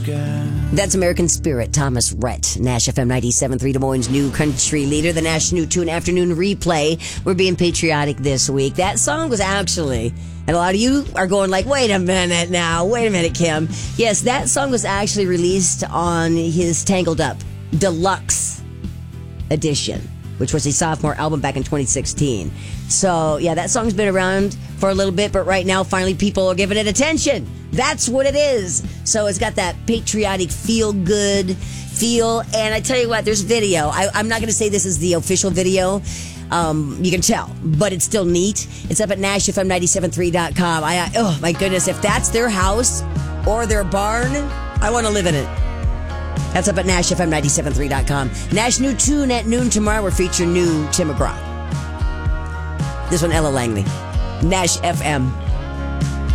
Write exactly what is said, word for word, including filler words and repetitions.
sky. That's American Spirit, Thomas Rhett. Nash F M ninety-seven point three, Des Moines' new country leader. The Nash New Tune Afternoon Replay. We're being patriotic this week. That song was actually, and a lot of you are going like, wait a minute now, wait a minute, Kim. Yes, that song was actually released on his Tangled Up Deluxe Edition, which was his sophomore album back in twenty sixteen. So, yeah, that song's been around for a little bit, but right now, finally, people are giving it attention. That's what it is. So it's got that patriotic, feel-good feel. And I tell you what, there's video. I, I'm not going to say this is the official video. Um, you can tell, but it's still neat. It's up at Nash F M ninety-seven point three dot com. I, oh, my goodness, if that's their house or their barn, I want to live in it. That's up at Nash F M ninety-seven point three dot com. Nash New Tune at noon tomorrow. We're featuring new Tim McGraw. This one, Ella Langley. Nash F M.